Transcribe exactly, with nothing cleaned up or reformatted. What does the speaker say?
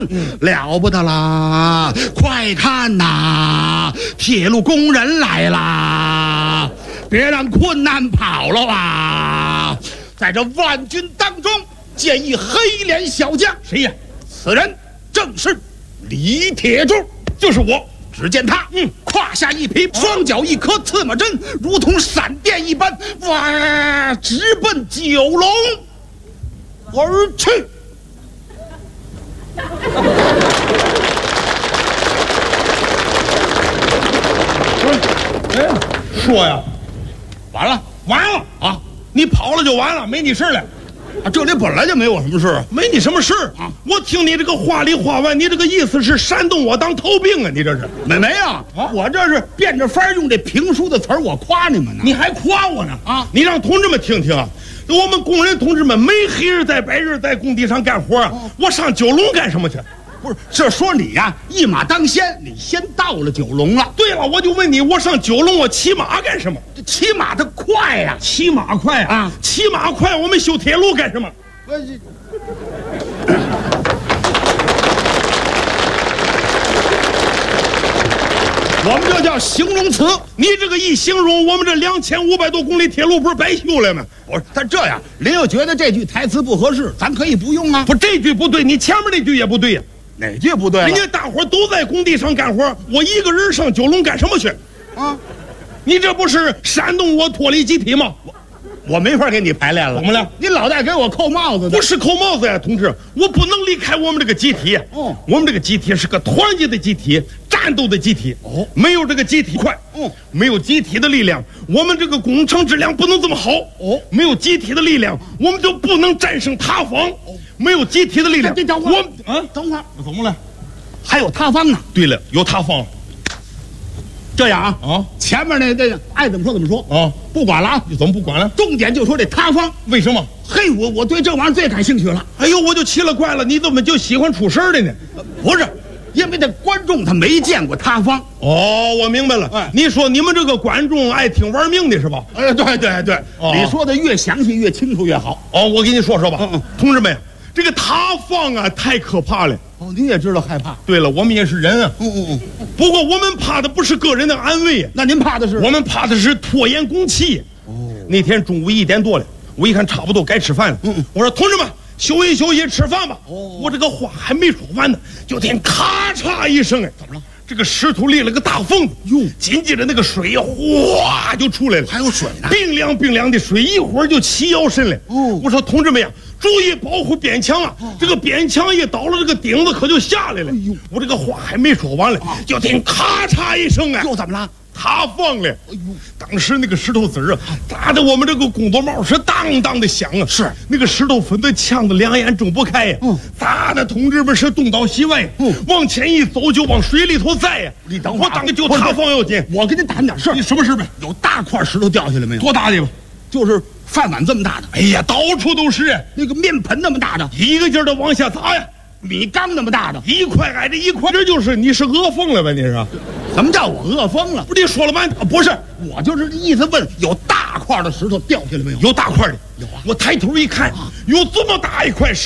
了不得啦！快看呐，铁路工人来啦！别让困难跑了啊！在这万军当中，见一黑脸小将， 谁呀？ 此人正是李铁柱， 就是我。 只见他，嗯，胯下一匹，双脚一颗刺马针，如同闪电一般，哇，直奔九龙而去。 哎，说呀， 完了， 完了啊！你跑了就完了，没你事了。 啊，这里本来就没我什么事， 没你什么事啊！我听你这个话里话外，你这个意思是煽动我当头兵啊？你这是没没啊？啊我这是变着法用这评书的词儿，我夸你们呢。 你还夸我呢啊！ 你让同志们听听啊！我们工人同志们没黑日在白日在工地上干活啊！我上九龙干什么去？ 不是，这说你呀、啊，一马当先，你先到了九龙了。 对了，我就问你，我上九龙我骑马干什么？ 这骑马它快呀、啊， 骑马快啊！啊骑马快，我们修铁路干什么？我这。 我们这叫形容词， 你这个一形容，我们这两千五百多公里铁路不是白修了吗？ 不是，他这样，您要觉得这句台词不合适，咱可以不用啊。 不，这句不对，你前面那句也不对呀、 啊。哪句不对？ 人家大伙都在工地上干活，我一个人上九龙干什么去？啊，你这不是煽动我脱离集体吗？ 我我没法给你排练了。 怎么了？ 你老在给我扣帽子。 不是扣帽子呀，同志，我不能离开我们这个集体。哦，我们这个集体是个团结的集体，战斗的集体。哦，没有这个集体快。哦，没有集体的力量，我们这个工程质量不能这么好。哦，没有集体的力量，我们就不能战胜塌方。哦，没有集体的力量， 这等会儿，我啊，等会儿， 怎么了？ 还有塌方呢。 对了，有塌方。 这样啊啊， 前面那这爱怎么说怎么说啊，不管了啊。 你怎么不管了？ 重点就说这塌方， 为什么？ 嘿，我我对这玩意儿最感兴趣了。 哎呦，我就奇了怪了，你怎么就喜欢出事儿的呢？ 呃、不是，因为这观众他没见过塌方。 哦，我明白了。哎，你说你们这个观众爱听玩命的是吧？ 哎，对对对，哦、你说的越详细越清楚越好。 哦，我给你说说吧。 嗯嗯， 同志们，这个塌方啊太可怕了。 哦，你也知道害怕。 对了，我们也是人啊。 嗯嗯嗯。 不过我们怕的不是个人的安危， 那您怕的是？ 我们怕的是拖延工期。哦。那天中午一点多了，我一看差不多该吃饭了。嗯嗯。我说同志们，休息休息，吃饭吧。哦。我这个话还没说完呢，就听咔嚓一声，哎， 怎么了？ 这个石头裂了个大缝子。哟。紧接着那个水哗就出来了。 还有水呢。 冰凉冰凉的水，一会儿就齐腰深了。哦。我说同志们呀。注意保护边墙啊！这个边墙一倒了，这个顶子可就下来了。哎呦，我这个话还没说完了，就听咔嚓一声啊！ 又怎么了？ 塌方了！哎呦，当时那个石头子儿啊，打得我们这个工作帽是当当的响啊！ 是那个石头粉的呛得两眼睁不开呀！嗯，打的同志们是东倒西歪，嗯，往前一走就往水里头栽呀！ 你等会儿， 我当个就塌方要紧。 我跟你谈点事儿。 你什么事呗？ 有大块石头掉下来没有？ 多大的吧？ 就是。饭碗这么大的， 哎呀，到处都是。 那个面盆那么大的， 一个劲儿的往下砸呀。 米缸那么大的， 一块挨着一块。这就是你是饿疯了吧？你是？ 什么叫我饿疯了？ 不，你说了半天， 不是，我就是意思问，有大块的石头掉下来没有？ 有大块的， 有啊。 我抬头一看，有这么大一块石。